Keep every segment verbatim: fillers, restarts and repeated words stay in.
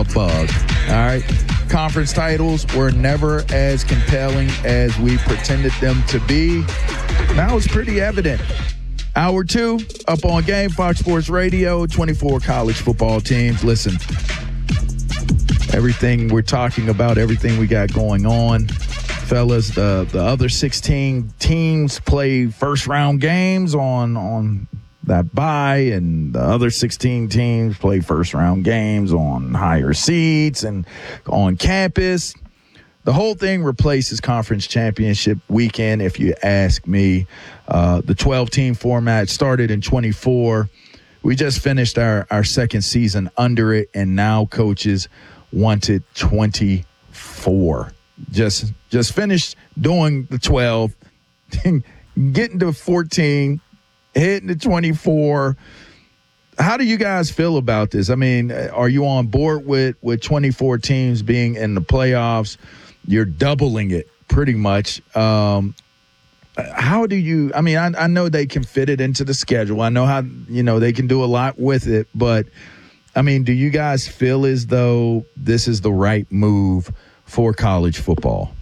bug. All right. Conference titles were never as compelling as we pretended them to be. Now it's pretty evident. Hour two, up on Game, Fox Sports Radio, twenty-four college football teams. Listen, everything we're talking about, everything we got going on, fellas, the, the other sixteen teams play first-round games on, on that bye, and the other sixteen teams play first-round games on higher seats and on campus. The whole thing replaces conference championship weekend, if you ask me. Uh, the twelve-team format started in twenty-four. We just finished our, our second season under it, and now coaches wanted twenty-four. Just, just finished doing the twelve, getting to fourteen, hitting the twenty-four. How do you guys feel about this? I mean, are you on board with, with twenty-four teams being in the playoffs? You're doubling it pretty much. Um, how do you – I mean, I, I know they can fit it into the schedule. I know how, you know, they can do a lot with it. But, I mean, do you guys feel as though this is the right move for college football?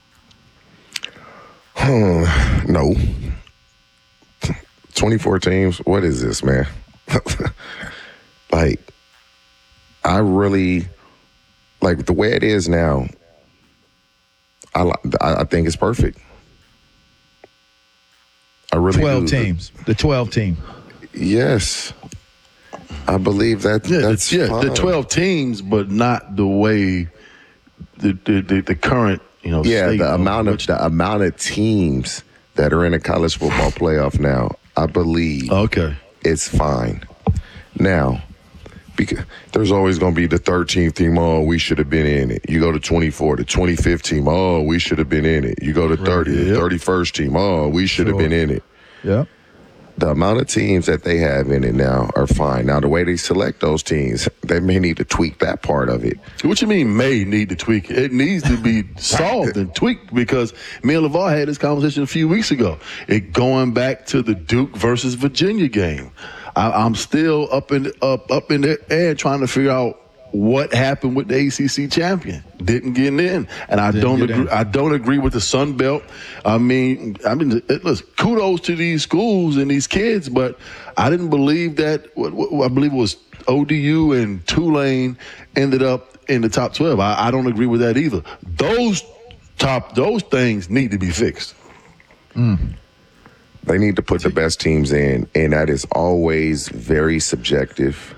Hmm, no. twenty-four teams, what is this, man? Like, I really – like, the way it is now – I, I think it's perfect. I really twelve do. teams. The twelve team. Yes. I believe that yeah, that's yeah, fine. the twelve teams, but not the way the the, the, the current, you know, yeah, state the of amount of which, the amount of teams that are in a college football playoff now, I believe okay. it's fine. Now, because there's always going to be the thirteenth team, oh, we should have been in it. You go to twenty-four, the twenty-fifth team, oh, we should have been in it. You go to thirty, right, the yep. thirty-first team, oh, we should have Sure. been in it. Yeah. The amount of teams that they have in it now are fine. Now, the way they select those teams, they may need to tweak that part of it. What you mean may need to tweak it? It needs to be solved and tweaked, because me and LeVar had this conversation a few weeks ago. It going back to the Duke versus Virginia game. I, I'm still up in up up in the air trying to figure out what happened with the A C C champion. Didn't get in, and I Didn't don't get agree. in. I don't agree with the Sun Belt. I mean, I mean, it, listen, kudos to these schools and these kids, but I didn't believe that. What, what, I believe it was O D U and Tulane ended up in the top twelve. I, I don't agree with that either. Those top those things need to be fixed. Mm. They need to put the best teams in, and that is always very subjective.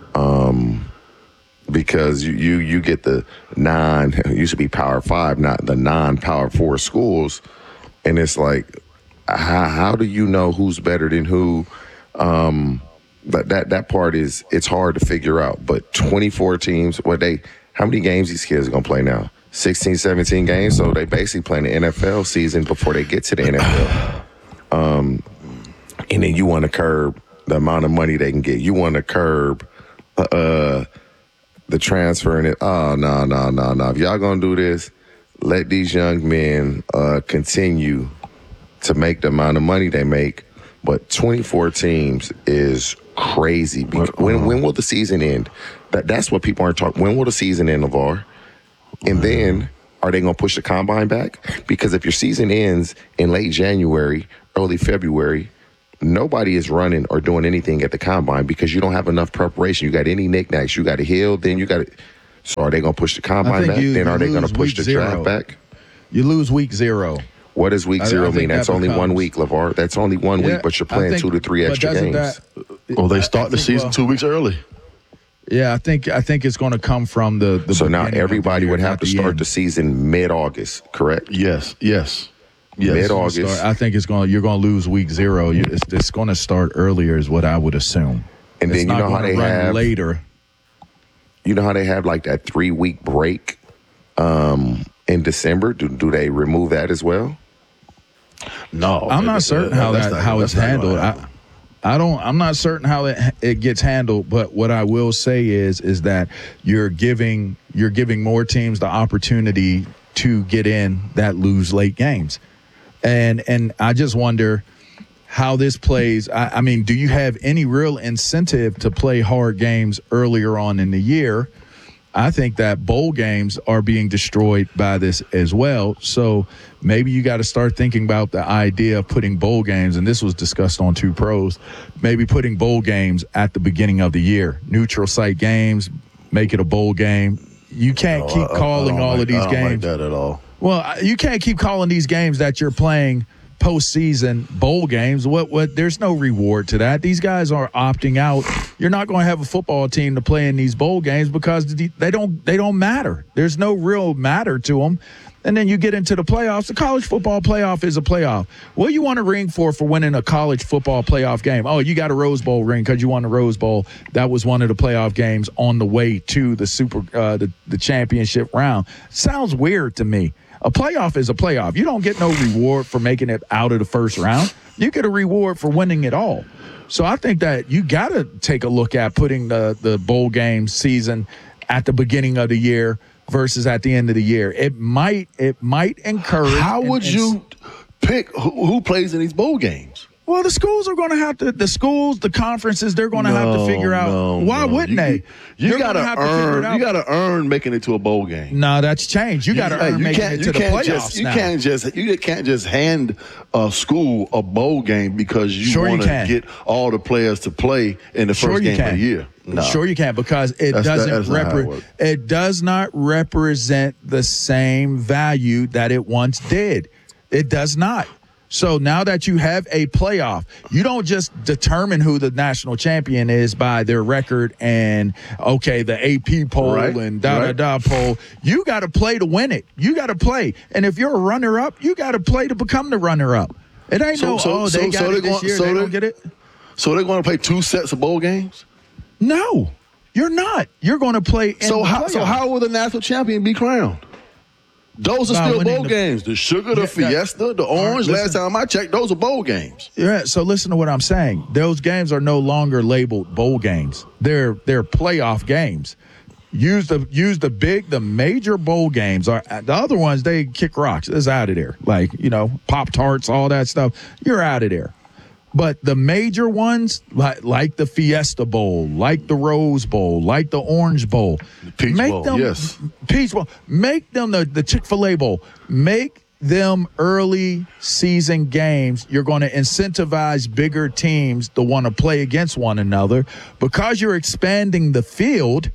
Um, because you, you you get the nine, it used to be Power Five, not the non-Power Four schools, and it's like, how, how do you know who's better than who? Um, but that that part is, it's hard to figure out. But twenty-four teams, what they, how many games these kids are gonna play now? sixteen, seventeen games, so they basically playing the N F L season before they get to the N F L. Um, and then you want to curb the amount of money they can get. You want to curb uh, the transfer and it. Oh, no, no, no, no. If y'all going to do this, let these young men uh, continue to make the amount of money they make. But twenty-four teams is crazy. When when will the season end? That That's what people aren't talking. When will the season end, LeVar? And then, are they going to push the combine back? Because if your season ends in late January, early February, nobody is running or doing anything at the combine because you don't have enough preparation. You got any knickknacks. You got to heal. Then you got to. So are they going to push the combine back? You, then you are they going to push the zero. draft back? You lose week zero. What does week I, zero I mean? That's that only becomes, one week, LeVar. That's only one yeah, week, but you're playing think, two to three extra games. That, Well, they start the think, season well, two weeks early. Yeah, I think I think it's going to come from the. the so now beginning of the everybody year, would have not to the start end. the season mid-August, correct? Yes, yes, yes. Mid-August. Start, I think it's going. You're going to lose week zero. You, it's it's going to start earlier, is what I would assume. And it's then you not know how gonna they run have later. You know how they have like that three-week break um, in December? Do do they remove that as well? No, I'm not certain how that's that not- how that's it's not gonna handled. happen. I, I don't. I'm not certain how it it gets handled. But what I will say is is that you're giving you're giving more teams the opportunity to get in that lose late games, and and I just wonder how this plays. I, I mean, do you have any real incentive to play hard games earlier on in the year? I think that bowl games are being destroyed by this as well. So maybe you got to start thinking about the idea of putting bowl games, and this was discussed on Two Pros, maybe putting bowl games at the beginning of the year. Neutral site games, make it a bowl game. You can't No, keep I- I calling don't all like- of these I don't games. like that at all. Well, you can't keep calling these games that you're playing postseason bowl games. What? What? There's no reward to that. These guys are opting out. You're not going to have a football team to play in these bowl games because they don't. They don't matter. There's no real matter to them. And then you get into the playoffs. The college football playoff is a playoff. What do you want a ring for for winning a college football playoff game? Oh, you got a Rose Bowl ring because you won the Rose Bowl. That was one of the playoff games on the way to the super uh, the, the championship round. Sounds weird to me. A playoff is a playoff. You don't get no reward for making it out of the first round. You get a reward for winning it all. So I think that you got to take a look at putting the, the bowl game season at the beginning of the year versus at the end of the year. It might it might encourage. How would and, and, you pick who, who plays in these bowl games? Well, the schools are going to have to. The schools, the conferences, they're going to have to No, figure out. no, why no. wouldn't you, they? You They're got to gonna have to figure earn. it out. You got to earn making it to a bowl game. No, that's changed. You got to Hey, earn you making can't, it you to the can't playoffs just, You now. can't just you can't just hand a school a bowl game because you Sure you want to can. get all the players to play in the Sure first you game can. of the year. No. Sure you can, because it That's- doesn't that's not how it repre- works. it does not represent the same value that it once did. It does not. So now that you have a playoff, you don't just determine who the national champion is by their record and, okay, the A P poll Right, and da-da-da right. poll. You got to play to win it. You got to play. And if you're a runner-up, you got to play to become the runner-up. It ain't So- no, so- oh, so- they got so it they're this going- year, so they they're- don't get it. So they're going to play two sets of bowl games. No, you're not. You're going to play in So the how so playoffs. how will the national champion be crowned? Those are By still winning bowl the- games. The sugar, the Yeah, that- fiesta, the orange. listen. Last time I checked, those are bowl games. Yeah, so listen to what I'm saying. Those games are no longer labeled bowl games. They're they're playoff games. Use the use the big the major bowl games. Are the other ones, they kick rocks. It's out of there. Like, you know, Pop Tarts, all that stuff. You're out of there. But the major ones, like, like the Fiesta Bowl, like the Rose Bowl, like the Orange Bowl, Peach make Bowl, them yes. Peach Bowl. Make them the, the Chick-fil-A Bowl. Make them early season games. You're going to incentivize bigger teams to want to play against one another because you're expanding the field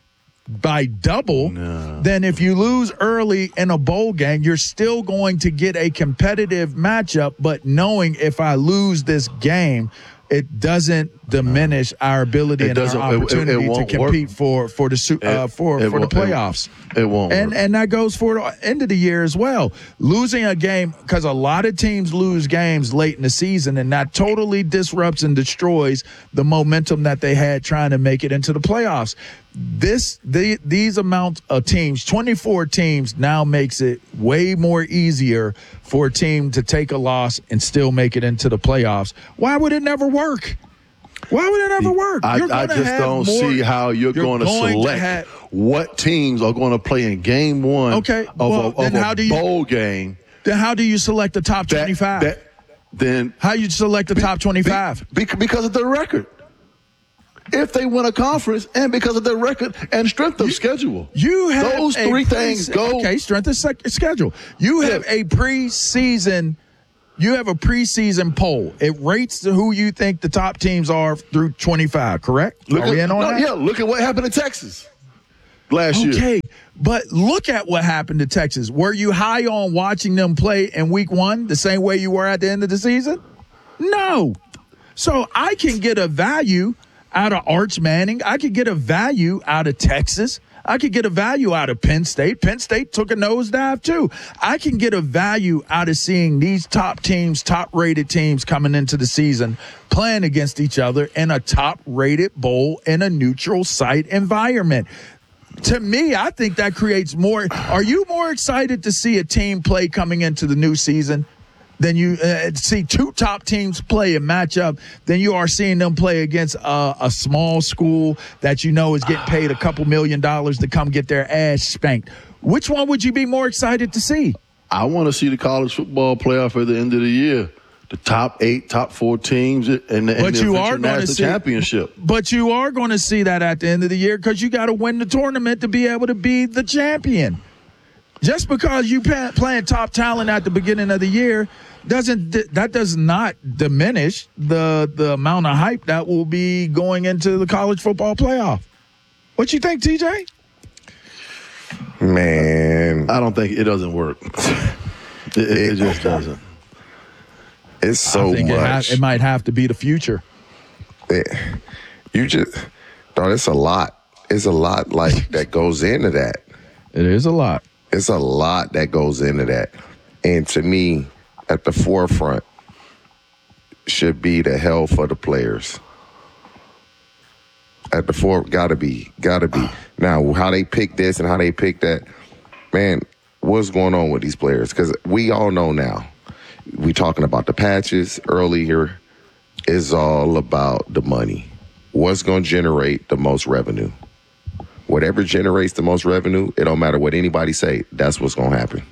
by double. Then if you lose early in a bowl game, you're still going to get a competitive matchup, but knowing if I lose this game, it doesn't diminish our ability It and our doesn't- it- it- it opportunity to won't compete work. for for the su- uh, It- for it for the won't- it- playoffs. It won't And work. and that goes for the end of the year as well. Losing a game, because a lot of teams lose games late in the season, and that totally disrupts and destroys the momentum that they had trying to make it into the playoffs. This the, these amounts of teams, twenty-four teams, now makes it way more easier for a team to take a loss and still make it into the playoffs. Why would it never work? Why would it never work? I, You're I gonna just have don't more- see how you're, going to select have- what teams are going to play in game one Okay, of, well, a, of then a how do you- bowl game. Then how do you select the top That, twenty-five? that, then How you select the top twenty-five? Be, be, because of their record. If they win a conference and because of their record and strength of schedule. You have Those a three pre- things go. Okay, strength of sec- schedule. You have Yeah. a preseason. You have a preseason poll. It rates who you think the top teams are through twenty-five. Correct? Look are at, we in on no, that? Yeah, look at what happened in Texas last year. Okay, but look at what happened to Texas. Were you high on watching them play in week one the same way you were at the end of the season? No. So I can get a value out of Arch Manning. I could get a value out of Texas. I could get a value out of Penn State. Penn State took a nosedive too. I can get a value out of seeing these top teams, top-rated teams coming into the season playing against each other in a top-rated bowl in a neutral site environment. To me, I think that creates more. Are you more excited to see a team play coming into the new season than you uh, see two top teams play a matchup than you are seeing them play against uh, a small school that you know is getting paid a couple million dollars to come get their ass spanked? Which one would you be more excited to see? I want to see the college football playoff at the end of the year the top eight, top four teams in the, in But the you are national going to see championship. But you are going to see that at the end of the year because you got to win the tournament to be able to be the champion. Just because you play, playing top talent at the beginning of the year doesn't that does not diminish the the amount of hype that will be going into the college football playoff. What you think, T J? Man, I don't think it doesn't work. it, it, it just doesn't. It's so I think much. It, ha- it might have to be the future. It, you just, no, it's a lot. It's a lot like that goes into that. It is a lot. It's a lot that goes into that. And to me, at the forefront should be the health of the players. At the fore, gotta be, gotta be. Now, how they pick this and how they pick that, man, what's going on with these players? Because we all know now, we talking about the patches earlier, it's all about the money. What's going to generate the most revenue? Whatever generates the most revenue, it don't matter what anybody say, that's what's going to happen.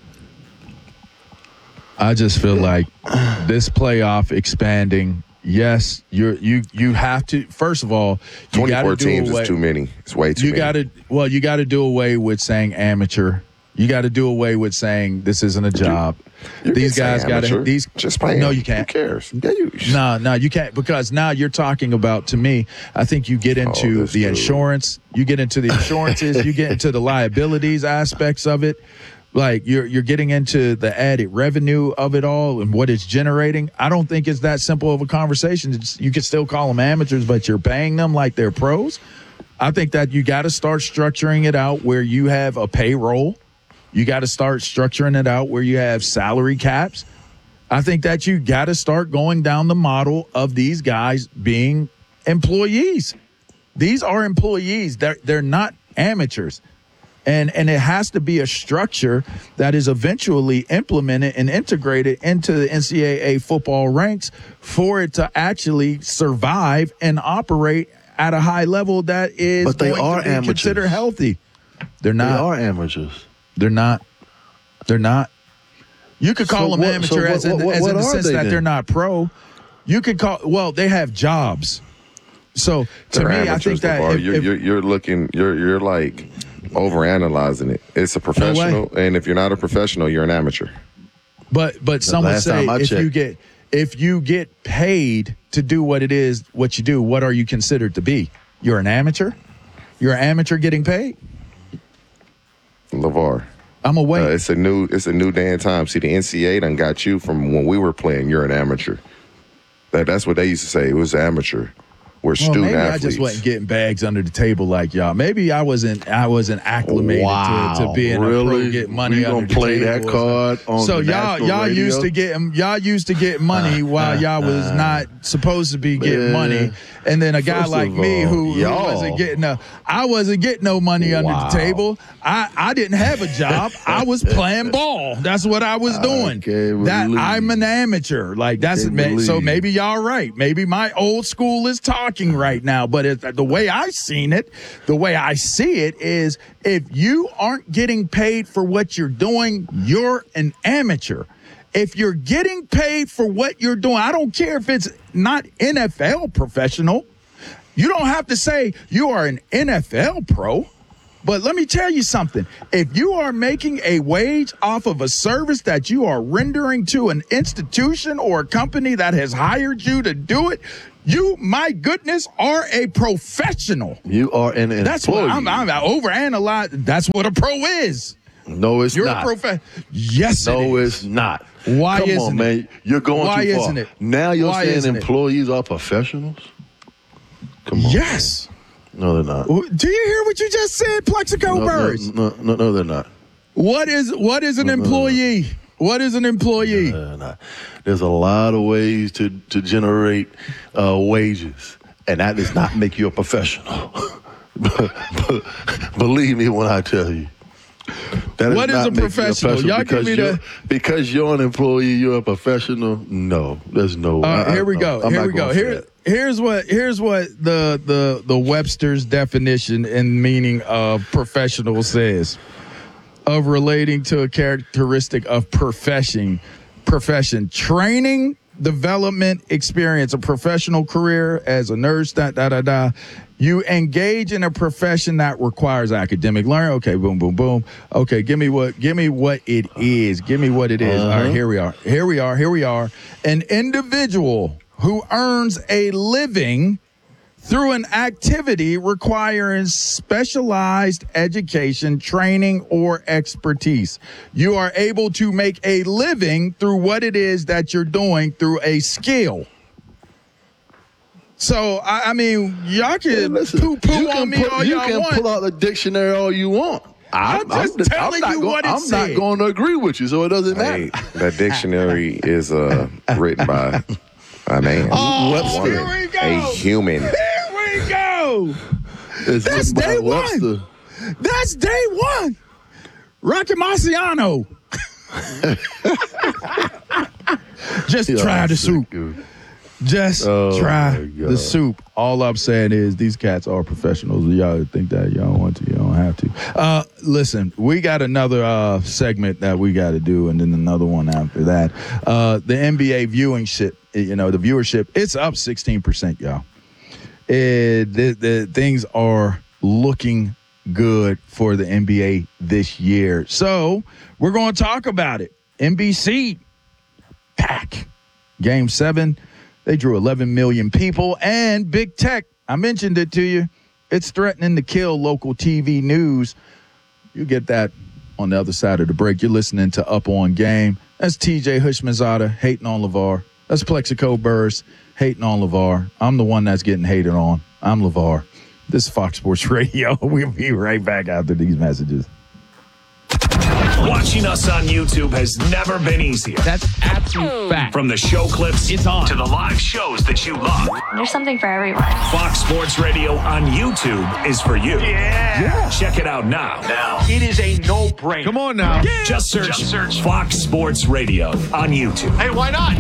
I just feel like this playoff expanding, yes, you're you you have to first of all, you got twenty-four to do teams away, is too many. It's way too you many. got to well, you got to do away with saying amateur. You got to do away with saying this isn't a job. You these can guys say got to amateur. these just play. No, you can't. Who cares? Yeah, you. No, no, you can't because now you're talking about, to me, I think you get into Oh, the dude. insurance, you get into the insurances, you get into the liabilities aspects of it. Like you're you're getting into the added revenue of it all and what it's generating. I don't think it's that simple of a conversation. It's, you could still call them amateurs, but you're paying them like they're pros. I think that you got to start structuring it out where you have a payroll. You got to start structuring it out where you have salary caps. I think that you got to start going down the model of these guys being employees. These are employees. They're, they're not amateurs. And and it has to be a structure that is eventually implemented and integrated into the N C double A football ranks for it to actually survive and operate at a high level that is But they going are to be amateurs. considered healthy. They're They not. are amateurs. They're not. They're not. You could call So them what- amateur so what- as in, what- as what in the are sense they that then? they're not pro. You could call, well, they have jobs. So to They're me, I amateurs, think that LeVar. if, you're, if, you're you're looking, you're you're like overanalyzing it. It's a professional, and if you're not a professional, you're an amateur. but but some would last say time I if you checked. get if you get paid to do what it is, what you do, what are you considered to be? You're an amateur. You're an amateur getting paid. LeVar. I'm a wait. Uh, it's a new it's a new day and time. See, the N C double A done got you from when we were playing. You're an amateur. That, that's what they used to say. It was amateur. We're Well, student maybe athletes. I just wasn't getting bags under the table like y'all. Maybe I wasn't. I wasn't acclimated Wow, to, to being a really? pro, get money We under gonna the play table. that card on so the y'all, national y'all radio? used to get y'all used to get money while y'all was not supposed to be getting Man, money, and then a guy first like of me all, who, who y'all- wasn't getting a, I wasn't getting no money under Wow. the table. I I didn't have a job. I was playing ball. That's what I was doing. can't That believe. I'm an amateur. Like that's Can't man, so believe. maybe y'all right. Maybe my old school is talking right now, but it, the way I seen it, the way I see it is if you aren't getting paid for what you're doing, you're an amateur. If you're getting paid for what you're doing, I don't care if it's not N F L professional. You don't have to say you are an N F L pro. But let me tell you something. If you are making a wage off of a service that you are rendering to an institution or a company that has hired you to do it, you, my goodness, are a professional. You are an employee. That's what I'm, I'm overanalyzing. That's what a pro is. No, it's You're not. a prof. Yes, No, it it's is. not. Why Come isn't on, it? man. You're going Why too far. isn't it? Now you're Why saying isn't it? employees are professionals? Come on. Yes. No, they're not. Do you hear what you just said, Plexico No, Birds? no, no, no, no, they're not. What is what is an employee? What is an employee? They're not. There's a lot of ways to, to generate uh, wages, and that does not make you a professional. Believe me when I tell you. That What is not a make you professional? Y'all give because me you're- the- Because you're an employee, you're a professional. No, there's no. Uh, I- here we no, go. I'm Here not we go. going for Here, that. here's what here's what the the the Webster's definition and meaning of professional says. Of relating to a characteristic of profession, profession training development experience, a professional career as a nurse, da, da, da, da. You engage in a profession that requires academic learning. Okay, boom, boom, boom. Okay, give me what give me what it is. Give me what it is. Uh-huh. All right, here we are. Here we are. Here we are. An individual who earns a living through an activity requiring specialized education, training, or expertise. You are able to make a living through what it is that you're doing through a skill. So, I, I mean, y'all can Listen, poo-poo on me pull, all you y'all can want. pull out the dictionary all you want. I'm, I'm just I'm, telling I'm you go, what it I'm said. not going to agree with you, so it doesn't matter. Hey, that dictionary is uh, written by a man. Oh, Webster. here we go. A human. Here we go. It's That's written by day Webster. one. That's day one. Rocky Marciano. Just Yeah, try the sick, soup. dude. Just Oh, try my God. the soup. All I'm saying is these cats are professionals. Y'all think that y'all don't want to, you don't have to. Uh, listen, we got another uh, segment that we got to do, and then another one after that. Uh, the N B A viewing shit, you know, the viewership, it's up sixteen percent, y'all. It, the, the things are looking good for the N B A this year. So we're going to talk about it. N B C, pack. Game seven. They drew eleven million people, and big tech, I mentioned it to you, it's threatening to kill local T V news. You get that on the other side of the break. You're listening to Up On Game. That's T J Hushmanzada hating on LeVar. That's Plexico Burrs hating on LeVar. I'm the one that's getting hated on. I'm LeVar. This is Fox Sports Radio. We'll be right back after these messages. Watching us on YouTube has never been easier. That's absolute fact. From the show clips It's on. to the live shows that you love, There's something for everyone. Fox Sports Radio on YouTube is for you. Yeah. Check it out now. Now. It is a no-brainer. Come on now. Just search, Just search Fox Sports Radio on YouTube. Hey, why not?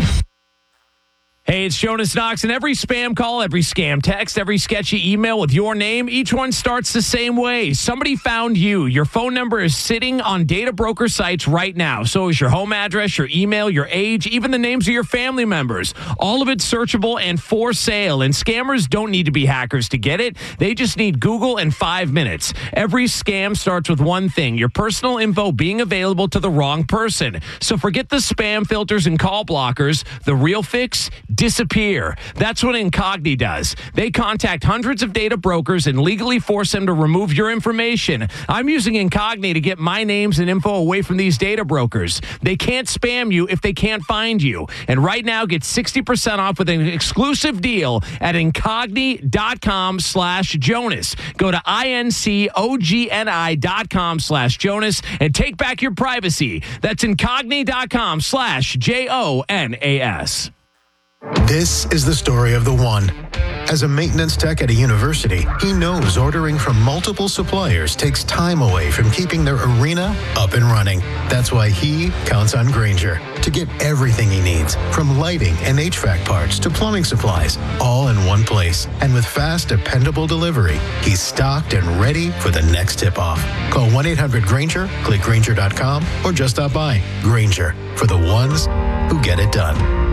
Hey, it's Jonas Knox, and every spam call, every scam text, every sketchy email with your name, each one starts the same way. Somebody found you. Your phone number is sitting on data broker sites right now. So is your home address, your email, your age, even the names of your family members. All of it searchable and for sale. And scammers don't need to be hackers to get it. They just need Google and five minutes. Every scam starts with one thing, your personal info being available to the wrong person. So forget the spam filters and call blockers. The real fix, disappear. That's what Incogni does. They contact hundreds of data brokers and legally force them to remove your information. I'm using Incogni to get my names and info away from these data brokers. They can't spam you if they can't find you. And right now, get sixty percent off with an exclusive deal at Incogni.com slash Jonas. Go to I-N-C-O-G-N-I dot com slash Jonas and take back your privacy. That's Incogni.com slash J O N A S. This is the story of the one. As a maintenance tech at a university, he knows ordering from multiple suppliers takes time away from keeping their arena up and running. That's why he counts on Grainger to get everything he needs, from lighting and H V A C parts to plumbing supplies, all in one place. And with fast, dependable delivery, he's stocked and ready for the next tip-off. Call one eight hundred Grainger, click Grainger dot com, or just stop by. Grainger, for the ones who get it done.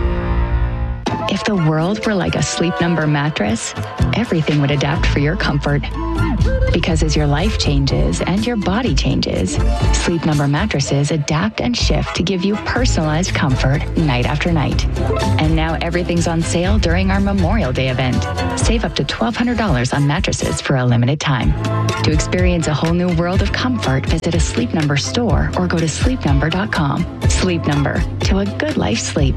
If the world were like a Sleep Number mattress, everything would adapt for your comfort. Because as your life changes and your body changes, Sleep Number mattresses adapt and shift to give you personalized comfort night after night. And now everything's on sale during our Memorial Day event. Save up to twelve hundred dollars on mattresses for a limited time. To experience a whole new world of comfort, visit a Sleep Number store or go to sleep number dot com. Sleep Number, to a good life sleep.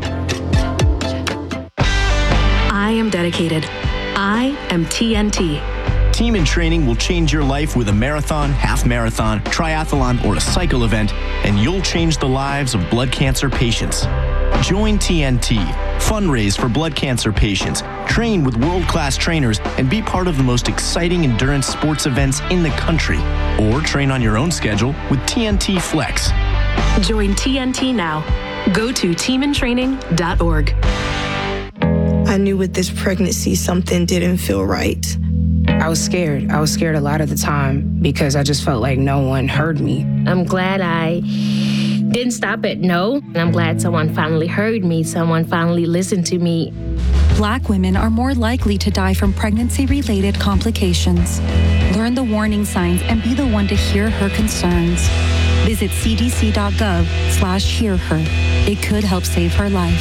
I am dedicated. I am T N T. Team in Training will change your life with a marathon, half marathon, triathlon, or a cycle event, and you'll change the lives of blood cancer patients. Join T N T, fundraise for blood cancer patients, train with world-class trainers, and be part of the most exciting endurance sports events in the country. Or train on your own schedule with T N T Flex. Join T N T now. Go to team in training dot org. I knew with this pregnancy something didn't feel right. I was scared. I was scared a lot of the time because I just felt like no one heard me. I'm glad I Didn't stop at no. And I'm glad someone finally heard me. Someone finally listened to me. Black women are more likely to die from pregnancy-related complications. Learn the warning signs and be the one to hear her concerns. Visit cdc.gov slash hear her. It could help save her life.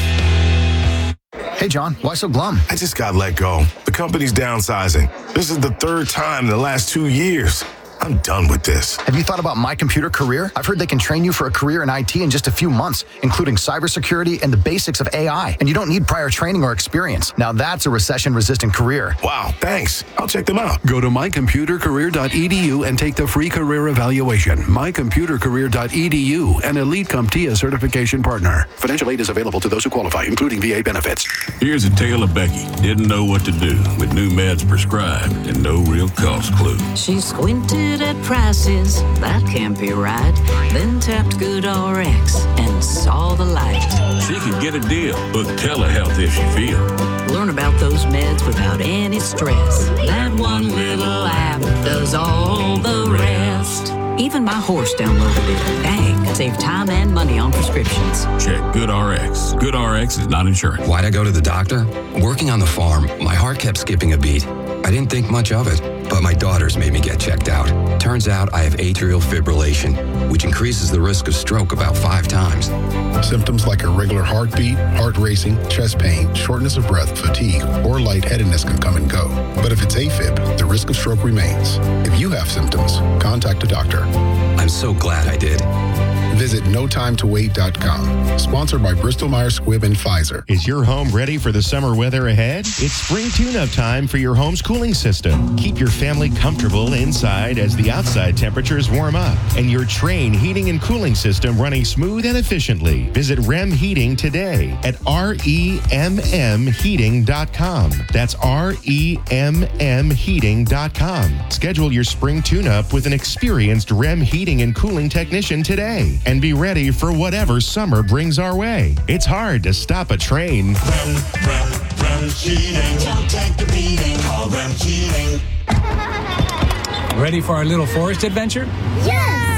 Hey, John, why so glum? I just got let go. The company's downsizing. This is the third time in the last two years. I'm done with this. Have you thought about My Computer Career? I've heard they can train you for a career in I T in just a few months, including cybersecurity and the basics of A I. And you don't need prior training or experience. Now that's a recession-resistant career. Wow, thanks. I'll check them out. Go to my computer career dot e d u and take the free career evaluation. my computer career dot e d u, an Elite CompTIA certification partner. Financial aid is available to those who qualify, including V A benefits. Here's a tale of Becky. Didn't know what to do with new meds prescribed and no real cost clue. She squinted at prices, that can't be right. Then tapped GoodRx and saw the light. She could get a deal. Book telehealth if she feels. Learn about those meds without any stress. That one little app does all the rest. Even my horse downloaded it. Dang, save time and money on prescriptions. Check GoodRx. GoodRx is not insurance. Why'd I go to the doctor? Working on the farm, my heart kept skipping a beat. I didn't think much of it, but my daughters made me get checked out. Turns out I have atrial fibrillation, which increases the risk of stroke about five times. Symptoms like irregular heartbeat, heart racing, chest pain, shortness of breath, fatigue, or lightheadedness can come and go. But if it's AFib, the risk of stroke remains. If you have symptoms, contact a doctor. I'm so glad I did. Visit no time to wait dot com. Sponsored by Bristol Myers Squibb and Pfizer. Is your home ready for the summer weather ahead? It's spring tune-up time for your home's cooling system. Keep your family comfortable inside as the outside temperatures warm up and your Trane heating and cooling system running smooth and efficiently. Visit R E M Heating today at R E M M heating dot com. That's R E M M heating dot com. Schedule your spring tune-up with an experienced R E M heating and cooling technician today. And be ready for whatever summer brings our way. It's hard to stop a train. Rem, rem, rem heating. Don't take the beating. Call Rem Heating. Ready for our little forest adventure? Yes!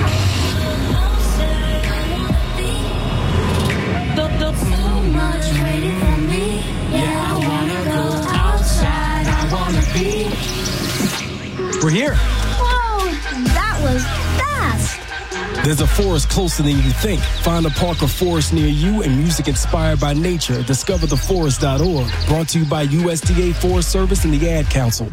So much waiting for me. Yeah, I wanna go outside. I wanna be. We're here. Whoa, that was fast. There's a forest closer than you think. Find a park or forest near you and music inspired by nature. discover the forest dot org. Brought to you by U S D A Forest Service and the Ad Council.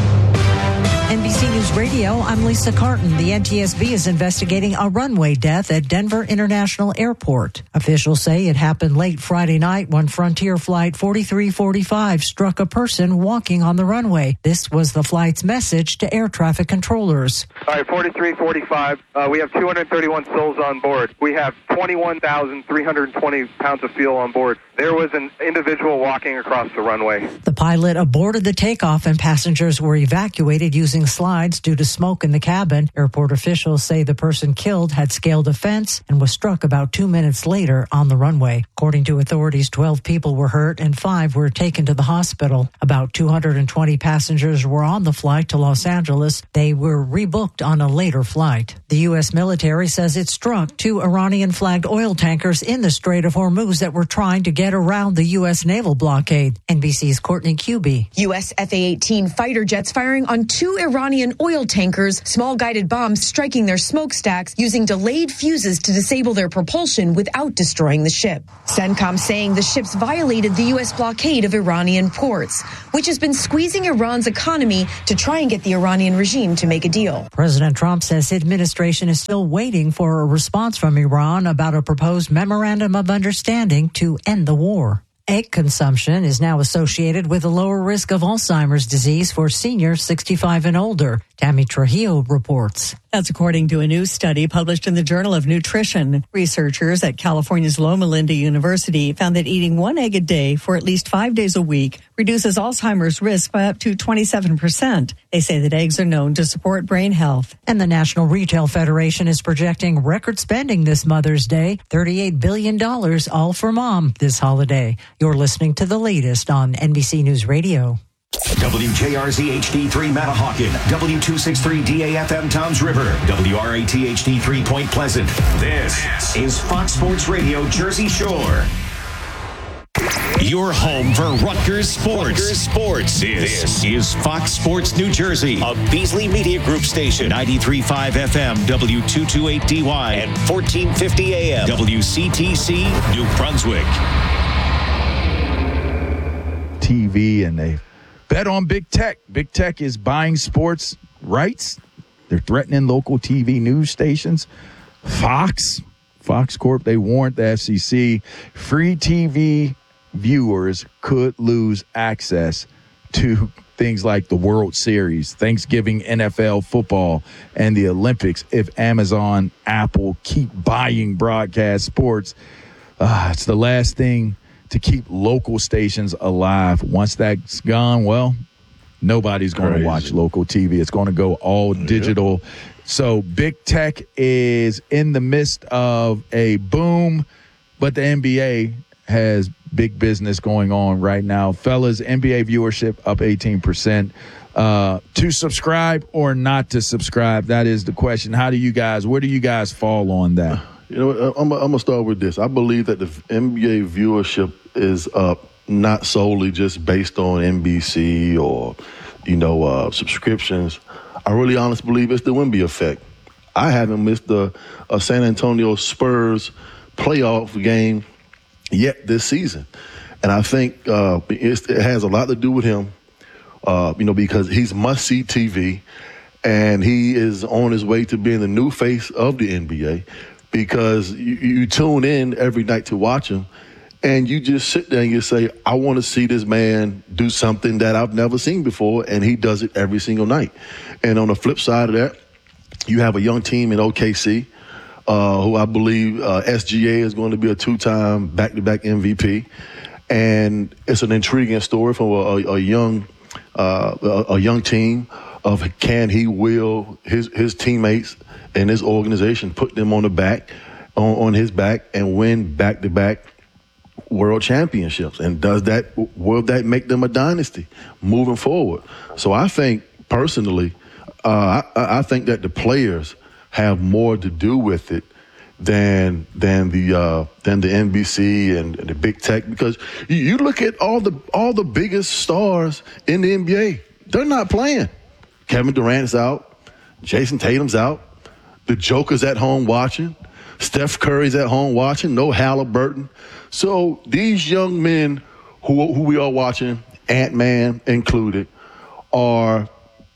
N B C News Radio, I'm Lisa Carton. The N T S B is investigating a runway death at Denver International Airport. Officials say it happened late Friday night when Frontier Flight forty-three forty-five struck a person walking on the runway. This was the flight's message to air traffic controllers. All right, forty-three forty-five, uh, we have two hundred thirty-one souls on board. We have twenty-one thousand three hundred twenty pounds of fuel on board. There was an individual walking across the runway. The pilot aborted the takeoff and passengers were evacuated using slides due to smoke in the cabin. Airport officials say the person killed had scaled a fence and was struck about two minutes later on the runway. According to authorities, twelve people were hurt and five were taken to the hospital. About two hundred twenty passengers were on the flight to Los Angeles. They were rebooked on a later flight. The U S military says it struck two Iranian-flagged oil tankers in the Strait of Hormuz that were trying to get around the U S naval blockade. N B C's Courtney Cubie. U S F A eighteen fighter jets firing on two Iranian oil tankers, small guided bombs striking their smokestacks using delayed fuses to disable their propulsion without destroying the ship. CENTCOM saying the ships violated the U S blockade of Iranian ports, which has been squeezing Iran's economy to try and get the Iranian regime to make a deal. President Trump says his administration is still waiting for a response from Iran about a proposed memorandum of understanding to end the war. Egg consumption is now associated with a lower risk of Alzheimer's disease for seniors sixty-five and older. Tammy Trujillo reports. That's according to a new study published in the Journal of Nutrition. Researchers at California's Loma Linda University found that eating one egg a day for at least five days a week reduces Alzheimer's risk by up to twenty-seven percent. They say that eggs are known to support brain health. And the National Retail Federation is projecting record spending this Mother's Day, thirty-eight billion dollars, all for mom this holiday. You're listening to the latest on N B C News Radio. W J R Z H D three Manahawkin, W two sixty-three D A F M Toms River, W R A T H D three Point Pleasant. This is Fox Sports Radio Jersey Shore. Your home for Rutgers sports. Rutgers sports. This, this is Fox Sports New Jersey, a Beasley Media Group station, ninety-three point five F M, W two twenty-eight D Y, and fourteen fifty A M, W C T C, New Brunswick. T V, and they bet on big tech. Big tech is buying sports rights. They're threatening local T V news stations. Fox, Fox Corp, they warned the F C C free T V viewers could lose access to things like the World Series, Thanksgiving N F L football, and the Olympics if Amazon, Apple keep buying broadcast sports. Uh, it's the last thing to keep local stations alive. Once that's gone, well, nobody's going to watch local T V. It's going to go all digital. Yep. So big tech is in the midst of a boom, but the N B A has big business going on right now. Fellas, N B A viewership up eighteen percent. Uh, to subscribe or not to subscribe, that is the question. How do you guys, where do you guys fall on that? You know, I'm, I'm going to start with this. I believe that the N B A viewership is up not solely just based on N B C or, you know, uh, subscriptions. I really honestly believe it's the Wemby effect. I haven't missed the uh, San Antonio Spurs playoff game yet this season. And I think uh, it's, it has a lot to do with him, uh, you know, because he's must-see T V, and he is on his way to being the new face of the N B A. Because you, you tune in every night to watch him, and you just sit there and you say, I want to see this man do something that I've never seen before, and he does it every single night. And on the flip side of that, you have a young team in O K C, uh, who I believe uh, S G A is going to be a two-time back-to-back M V P. And it's an intriguing story from a, a young uh, a, a young team of can he will his, his teammates and his organization put them on the back, on, on his back, and win back-to-back world championships. And does that, will that make them a dynasty moving forward? So I think, personally, uh, I, I think that the players have more to do with it than than the uh, than the N B C and, and the big tech. Because you, you look at all the all the biggest stars in the N B A, they're not playing. Kevin Durant's out, Jason Tatum's out. The Joker's at home watching. Steph Curry's at home watching. No Halliburton. So these young men who, who we are watching, Ant-Man included, are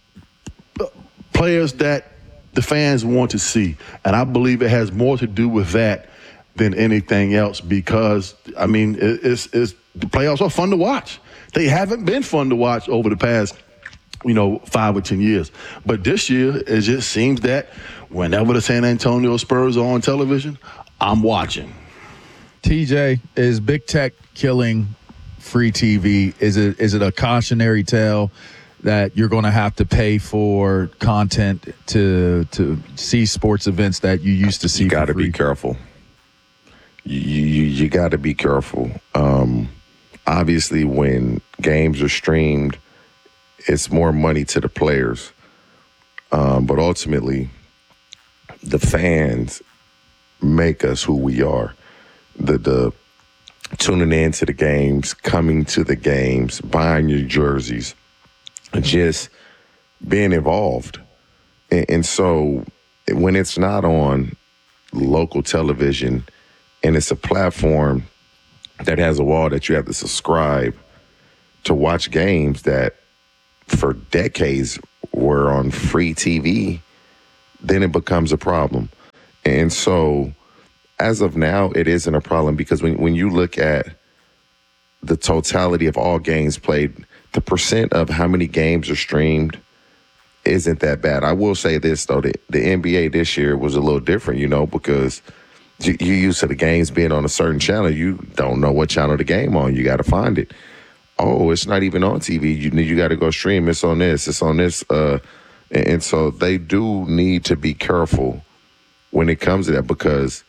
players that the fans want to see. And I believe it has more to do with that than anything else because, I mean, it, it's, it's, the playoffs are fun to watch. They haven't been fun to watch over the past, you know, five or ten years. But this year, it just seems that whenever the San Antonio Spurs are on television, I'm watching. T J, is big tech killing free T V? Is it is it a cautionary tale that you're going to have to pay for content to to see sports events that you used to see? You got to be careful. You you, you got to be careful. Um, obviously, when games are streamed, it's more money to the players. Um, but ultimately, the fans make us who we are. The the tuning in to the games, coming to the games, buying your jerseys, just being involved. And, and so when it's not on local television and it's a platform that has a wall that you have to subscribe to watch games that for decades were on free T V, then it becomes a problem. And so as of now, it isn't a problem because when, when you look at the totality of all games played, the percent of how many games are streamed isn't that bad. I will say this, though. The, the N B A this year was a little different, you know, because you, you're used to the games being on a certain channel. You don't know what channel the game on. You got to find it. Oh, it's not even on T V. You, you got to go stream. It's on this. It's on this. Uh, and, and so they do need to be careful when it comes to that because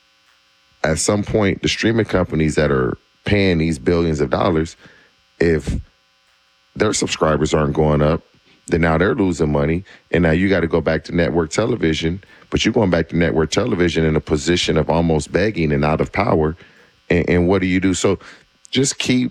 at some point, the streaming companies that are paying these billions of dollars, if their subscribers aren't going up. Then now they're losing money, and now you got to go back to network television, but you're going back to network television in a position of almost begging and out of power, and, and what do you do? So just keep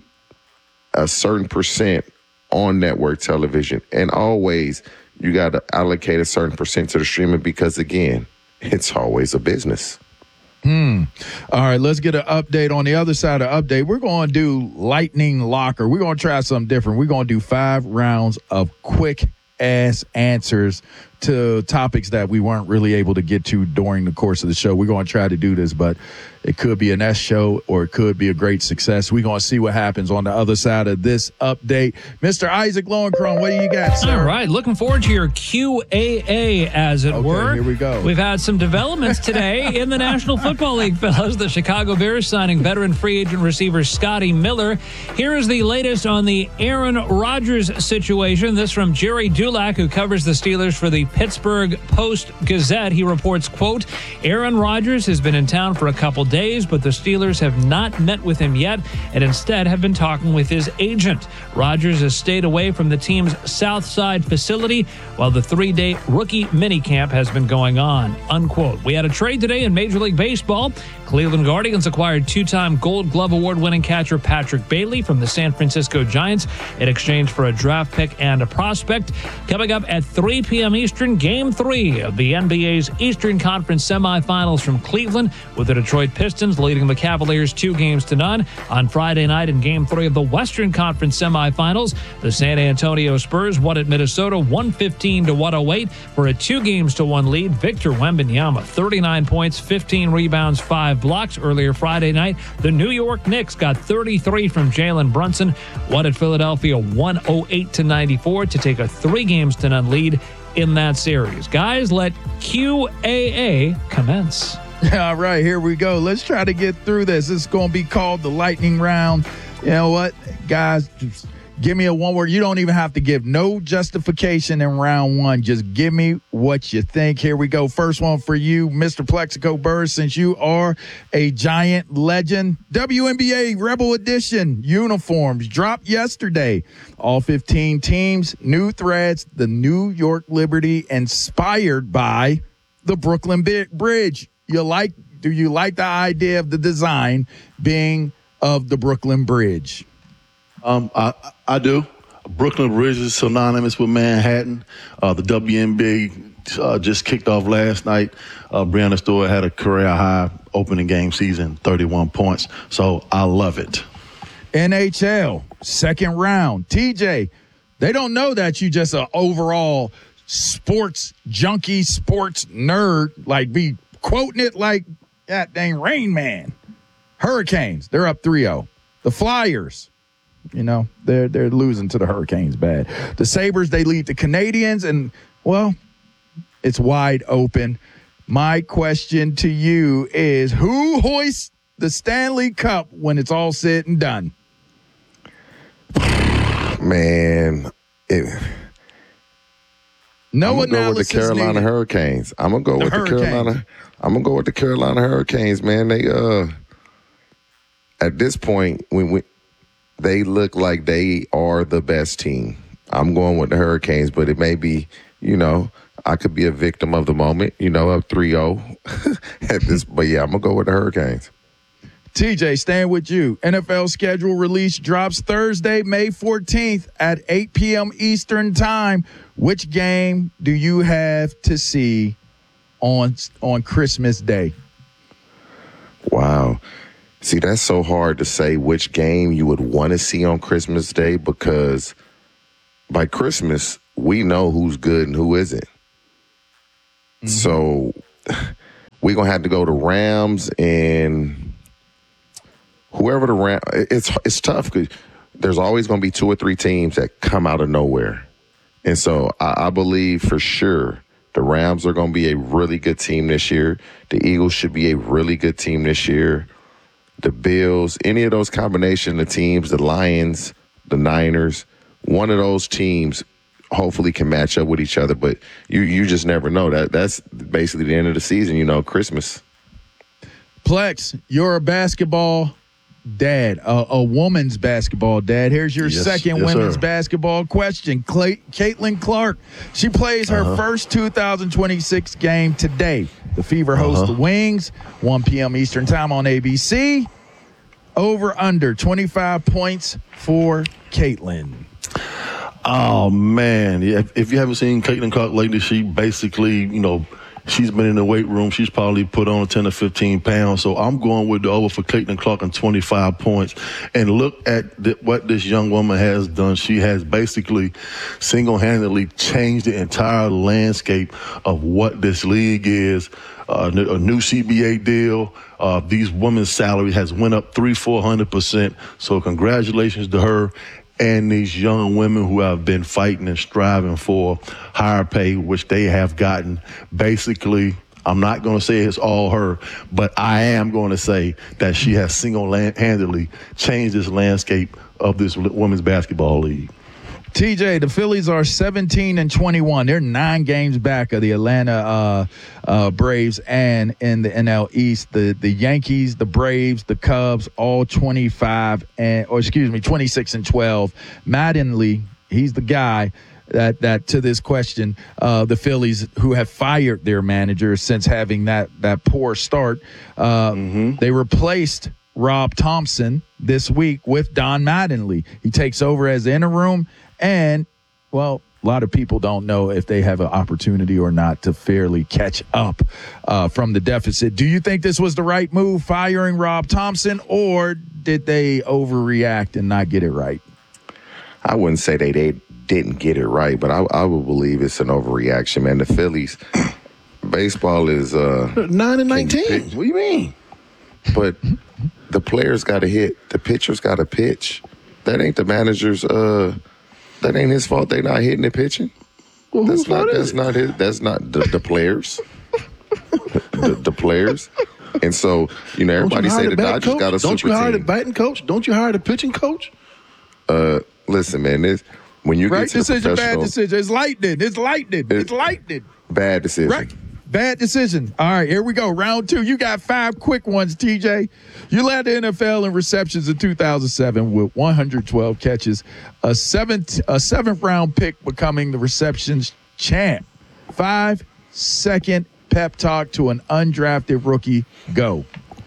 a certain percent on network television, and always you got to allocate a certain percent to the streaming because, again, it's always a business. Hmm. All right, let's get an update on the other side of update. We're going to do Lightning Locker. We're going to try something different. We're going to do five rounds of quick-ass answers to topics that we weren't really able to get to during the course of the show. We're going to try to do this, but it could be an S show or it could be a great success. We're going to see what happens on the other side of this update. Mister Isaac Lowenkron, what do you got, sir? All right, looking forward to your Q A A, as it okay, were. Here we go. We've had some developments today in the National Football League, fellas. The Chicago Bears signing veteran free agent receiver Scotty Miller. Here is the latest on the Aaron Rodgers situation. This from Jerry Dulac, who covers the Steelers for the Pittsburgh Post-Gazette. He reports, quote, Aaron Rodgers has been in town for a couple days, but the Steelers have not met with him yet and instead have been talking with his agent. Rodgers has stayed away from the team's South Side facility while the three-day rookie minicamp has been going on, unquote. We had a trade today in Major League Baseball. Cleveland Guardians acquired two-time Gold Glove Award-winning catcher Patrick Bailey from the San Francisco Giants in exchange for a draft pick and a prospect. Coming up at three p.m. Eastern, Game three of the N B A's Eastern Conference semifinals from Cleveland, with the Detroit Pistons leading the Cavaliers two games to none. On Friday night in Game three of the Western Conference semifinals, the San Antonio Spurs won at Minnesota one fifteen to one oh eight for a two games to one lead. Victor Wembanyama, thirty-nine points, fifteen rebounds, five blocks. Earlier Friday night, the New York Knicks got thirty-three from Jalen Brunson, won at Philadelphia one oh eight to ninety-four to take a three games to none lead in that series. Guys, let Q A A commence. All right, here we go. Let's try to get through this. It's going to be called the lightning round. You know what, guys, just give me a one word. You don't even have to give no justification in round one. Just give me what you think. Here we go. First one for you, Mister Plexico Burrs, since you are a Giant legend. W N B A Rebel Edition uniforms dropped yesterday. All fifteen teams, new threads, the New York Liberty, inspired by the Brooklyn Bridge. You like? Do you like the idea of the design being of the Brooklyn Bridge? Um, I I do. Brooklyn Bridge is synonymous with Manhattan. Uh, the W N B A uh, just kicked off last night. Uh, Breanna Stewart had a career high opening game season, thirty-one points. So I love it. N H L second round. T J, they don't know that you just an overall sports junkie, sports nerd. Like be quoting it like that dang Rain Man. Hurricanes, they're up three oh. The Flyers, you know, they're they're losing to the Hurricanes bad. The Sabres, they lead the Canadians, and, well, it's wide open. My question to you is, who hoists the Stanley Cup when it's all said and done? Man, it, no I'm gonna go with the Carolina needed. Hurricanes. I'm gonna go The with Hurricanes. the Carolina. I'm gonna go with the Carolina Hurricanes, man. They uh, at this point, when we, they look like they are the best team. I'm going with the Hurricanes, but it may be, you know, I could be a victim of the moment, you know, up three oh at this. But yeah, I'm gonna go with the Hurricanes. T J, staying with you. N F L schedule release drops Thursday, May fourteenth at eight p.m. Eastern time. Which game do you have to see on on Christmas Day? Wow. See, that's so hard to say which game you would want to see on Christmas Day, because by Christmas, we know who's good and who isn't. Mm-hmm. So we're going to have to go to Rams and whoever the Rams. It's, it's tough because there's always going to be two or three teams that come out of nowhere. And so I, I believe for sure the Rams are going to be a really good team this year. The Eagles should be a really good team this year. The Bills, any of those combination of teams, the Lions, the Niners, one of those teams hopefully can match up with each other. But you you just never know. That That's basically the end of the season, you know, Christmas. Plex, you're a basketball dad, a, a woman's basketball dad. Here's your Yes, second yes, women's sir. basketball question. Clay, Caitlin Clark, she plays her Uh-huh. first two thousand twenty-six game today. The Fever host Uh-huh. the Wings, one p.m. Eastern time on A B C. Over under twenty-five points for Caitlin. Oh man, yeah. If, if you haven't seen Caitlin Clark lately, she basically, you know, she's been in the weight room. She's probably put on ten or fifteen pounds. So I'm going with the over for Caitlin Clark and twenty-five points. And look at the, what this young woman has done. She has basically single-handedly changed the entire landscape of what this league is. Uh, a new C B A deal. Uh, these women's salary has went up three, four hundred percent. So congratulations to her and these young women who have been fighting and striving for higher pay, which they have gotten. Basically, I'm not going to say it's all her, but I am going to say that she has single-handedly changed this landscape of this women's basketball league. T J, the Phillies are seventeen and twenty-one. They're nine games back of the Atlanta uh, uh, Braves, and in the N L East, the the Yankees, the Braves, the Cubs, all twenty-five and or excuse me, twenty-six and twelve. Mattingly, he's the guy that that to this question, uh, the Phillies who have fired their manager since having that that poor start, uh, Mm-hmm. they replaced Rob Thompson this week with Don Mattingly. He takes over as interim. And, well, a lot of people don't know if they have an opportunity or not to fairly catch up uh, from the deficit. Do you think this was the right move, firing Rob Thompson, or did they overreact and not get it right? I wouldn't say they, they didn't get it right, but I, I would believe it's an overreaction, man. The Phillies, baseball is uh, nine and nineteen. What do you mean? But the players got to hit. The pitchers got to pitch. That ain't the manager's. Uh, that ain't his fault. They not hitting and pitching. Well, that's whose not. fault is That's it? not his. That's not the, the players. the, the players. And so you know, Don't you everybody hire say the the batting Dodgers coach? got a Don't super you hire the team. batting coach? Don't you hire the pitching coach? Uh, listen, man. This when you Right get to the decision, bad professional, decision. It's lightning. It's lightning. It's lightning. bad decision. Right. Bad decision. All right, here we go. Round two. You got five quick ones, T J. You led the N F L in receptions in two thousand seven with one hundred twelve catches, a seventh, a seventh round pick becoming the receptions champ. Five second pep talk to an undrafted rookie. Go.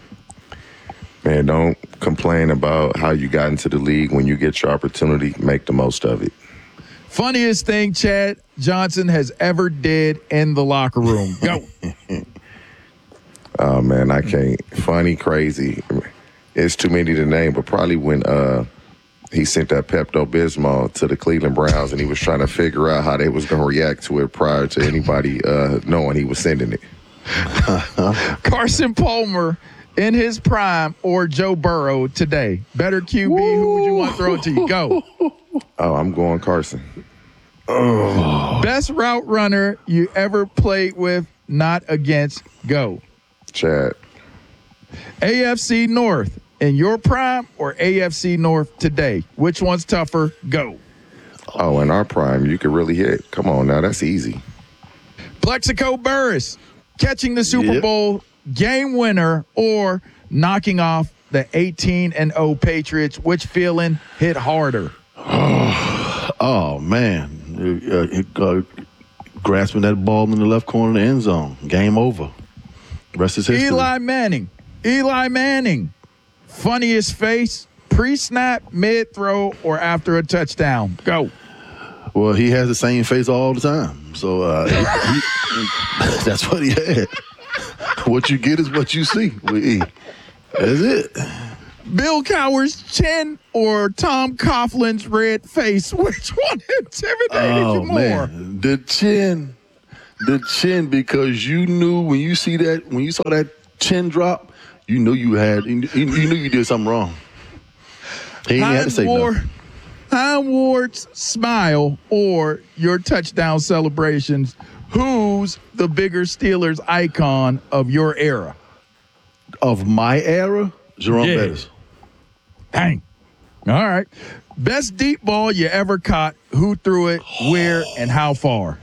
Man, don't complain about how you got into the league. When you get your opportunity, make the most of it. Funniest thing Chad Johnson has ever did in the locker room. Go. Oh, man, I can't. Funny, crazy. It's too many to name, but probably when uh, he sent that Pepto-Bismol to the Cleveland Browns and he was trying to figure out how they was going to react to it prior to anybody uh, knowing he was sending it. Carson Palmer in his prime or Joe Burrow today? Better Q B, who would you want to throw it to you? Go. Oh, I'm going Carson. Best route runner you ever played with, not against. Go. Chad. A F C North in your prime or A F C North today? Which one's tougher? Go. Oh, in our prime, you could really hit. Come on now, that's easy. Plexico Burris catching the Super Yep. Bowl game winner or knocking off the eighteen and oh Patriots. Which feeling hit harder? Oh, man. Uh, uh, grasping that ball in the left corner of the end zone. Game over. Rest is history. Eli Manning. Eli Manning. Funniest face, pre-snap, mid-throw, or after a touchdown. Go. Well, he has the same face all the time. So uh, he, he, that's what he had. What you get is what you see with E. That's it. Bill Cowher's chin or Tom Coughlin's red face? Which one intimidated Oh, you more? man. The chin. The chin, because you knew when you see that, when you saw that chin drop, you knew you had, you, you knew you did something wrong. He ain't had to say Ward, nothing. Hines Ward's smile or your touchdown celebrations. Who's the bigger Steelers icon of your era? Of my era? Jerome Yeah. Bettis. Dang. All right. Best deep ball you ever caught. Who threw it, where, and how far?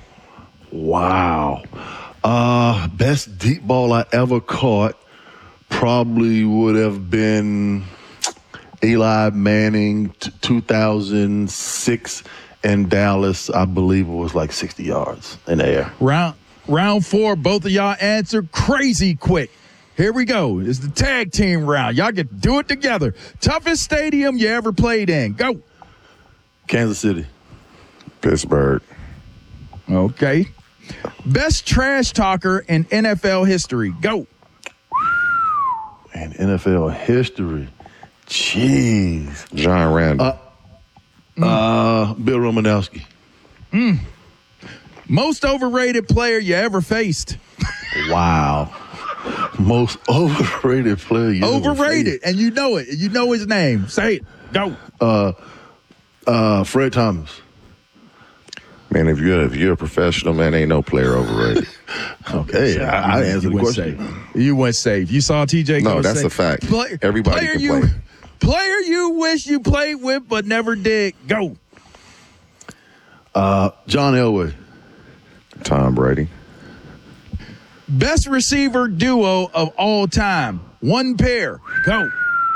Wow. Uh, best deep ball I ever caught probably would have been Eli Manning, t- two thousand six in Dallas, I believe it was like sixty yards in the air. Round round four, both of y'all answered crazy quick. Here we go. It's the tag team round. Y'all get to do it together. Toughest stadium you ever played in. Go. Kansas City. Pittsburgh. Okay. Best trash talker in N F L history. Go. And N F L history. Jeez. John Randall. Uh, mm. uh, Bill Romanowski. Mm. Most overrated player you ever faced. Wow. Most overrated player you Overrated, and you know it. You know his name. Say it. Go. Uh, uh, Fred Thomas. Man, if you're if you're a professional, man, ain't no player overrated. Okay, I, I answered the question. Safe. You went safe. You saw T J. No, go that's safe. a fact. Play, Everybody player can you, play. Player you wish you played with but never did. Go. Uh, John Elway. Tom Brady. Best receiver duo of all time. One pair. Go.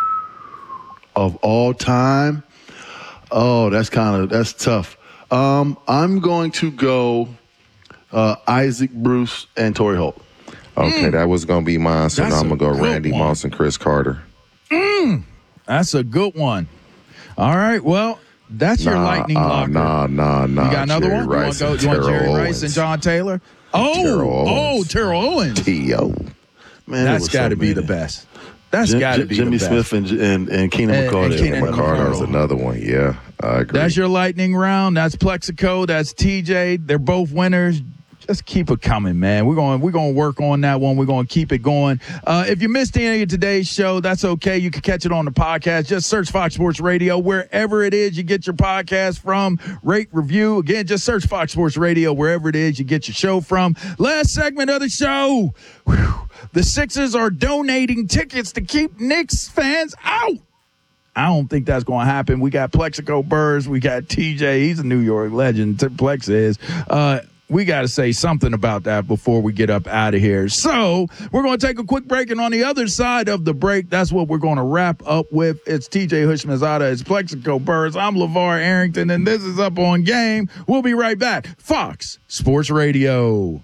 Of all time? Oh, that's kind of, that's tough. Um, I'm going to go uh, Isaac Bruce and Torrey Holt. Okay, Mm. that was going to be mine, so That's now I'm going to a go good Randy one. Moss and Chris Carter. Mm. That's a good one. All right, well, that's your Nah, lightning uh, locker. Nah, nah, nah. You got another Jerry one? Rice you want to go? and You want Jerry Terrell Rice Owens. and John Taylor? Oh, Terrell oh, Owens. Terrell Owens. T O Man, That's got to be the best. That's got to be Jimmy the best. Smith and and, and Keenan And- McCarter. and Keenan McCarter is another one. Yeah, I agree. That's your lightning round. That's Plexico. That's T J. They're both winners. Just keep it coming, man. We're going we're going to work on that one. We're going to keep it going. Uh, if you missed any of today's show, that's okay. You can catch it on the podcast. Just search Fox Sports Radio wherever it is you get your podcast from. Rate, review. Again, just search Fox Sports Radio wherever it is you get your show from. Last segment of the show. Whew. The Sixers are donating tickets to keep Knicks fans out. I don't think that's going to happen. We got Plexico Burrs. We got T J. He's a New York legend. Plex is. Uh, we got to say something about that before we get up out of here. So we're going to take a quick break. And on the other side of the break, that's what we're going to wrap up with. It's T J Hushmanzada. It's Plexico Burrs. I'm LeVar Arrington, and this is Up on Game. We'll be right back. Fox Sports Radio.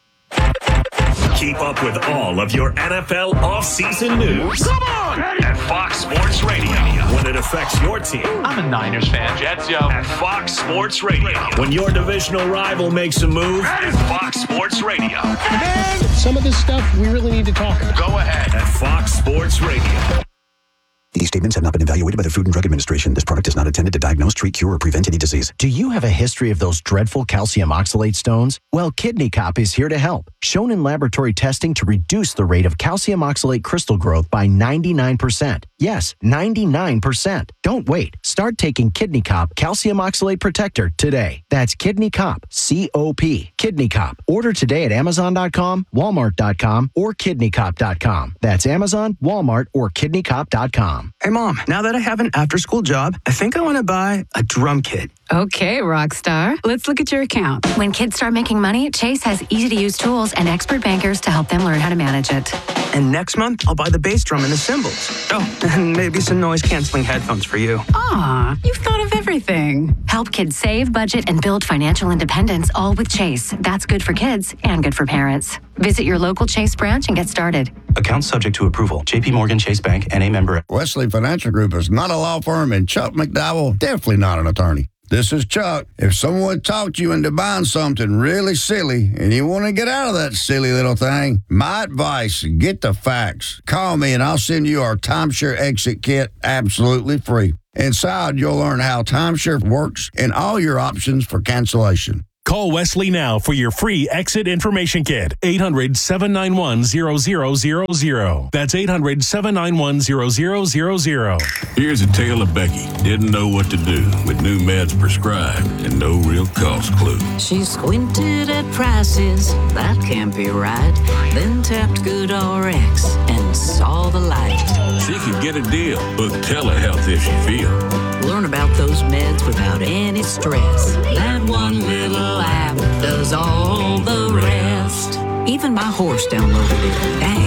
Keep up with all of your N F L offseason news. Come on! At Fox Sports Radio. When it affects your team. I'm a Niners fan. Jets, yo. At Fox Sports Radio. When your divisional rival makes a move. At Fox Sports Radio. Man, some of this stuff we really need to talk about. Go ahead. At Fox Sports Radio. These statements have not been evaluated by the Food and Drug Administration. This product is not intended to diagnose, treat, cure, or prevent any disease. Do you have a history of those dreadful calcium oxalate stones? Well, Kidney Cop is here to help. Shown in laboratory testing to reduce the rate of calcium oxalate crystal growth by ninety-nine percent. Yes, ninety-nine percent. Don't wait. Start taking Kidney Cop Calcium Oxalate Protector today. That's Kidney Cop, C O P, Kidney Cop. Order today at Amazon dot com, Walmart dot com, or Kidney Cop dot com. That's Amazon, Walmart, or Kidney Cop dot com. Hey, Mom, now that I have an after-school job, I think I want to buy a drum kit. Okay, Rockstar. Let's look at your account. When kids start making money, Chase has easy-to-use tools and expert bankers to help them learn how to manage it. And next month, I'll buy the bass drum and the cymbals. Oh, and maybe some noise-canceling headphones for you. Aw, you've thought of everything. Help kids save, budget, and build financial independence, all with Chase. That's good for kids and good for parents. Visit your local Chase branch and get started. Account subject to approval. J P Morgan Chase Bank, N A member. Wesley Financial Group is not a law firm, and Chuck McDowell definitely not an attorney. This is Chuck. If someone talked you into buying something really silly and you want to get out of that silly little thing, my advice, get the facts. Call me and I'll send you our timeshare exit kit absolutely free. Inside, you'll learn how timeshare works and all your options for cancellation. Call Wesley now for your free exit information kit. eight hundred, seven nine one, zero zero zero zero. That's eight hundred, seven nine one, zero zero zero zero. Here's a tale of Becky. Didn't know what to do with new meds prescribed and no real cost clue. She squinted at prices, that can't be right. Then tapped Good R X and saw the light. She could get a deal. Book telehealth if she feel. Learn about those meds without any stress. That one little app does all the rest. Even my horse downloaded it. Dang, saved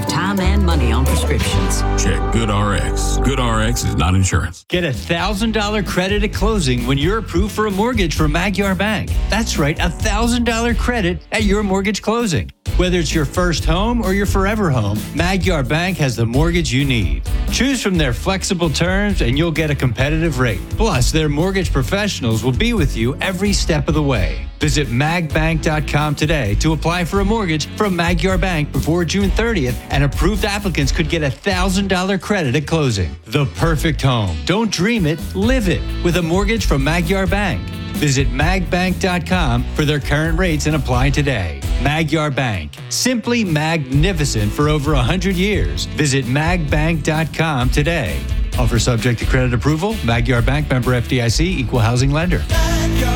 save time and money on prescriptions. Check GoodRx. GoodRx is not insurance. Get a one thousand dollars credit at closing when you're approved for a mortgage from Magyar Bank. That's right, a one thousand dollars credit at your mortgage closing. Whether it's your first home or your forever home, Magyar Bank has the mortgage you need. Choose from their flexible terms and you'll get a competitive rate. Plus, their mortgage professionals will be with you every step of the way. Visit mag bank dot com today to apply for a mortgage from Magyar Bank before June thirtieth, and approved applicants could get a one thousand dollars credit at closing. The perfect home. Don't dream it, live it with a mortgage from Magyar Bank. Visit mag bank dot com for their current rates and apply today. Magyar Bank. Simply magnificent for over one hundred years. Visit mag bank dot com today. Offer subject to credit approval. Magyar Bank, member F D I C, equal housing lender.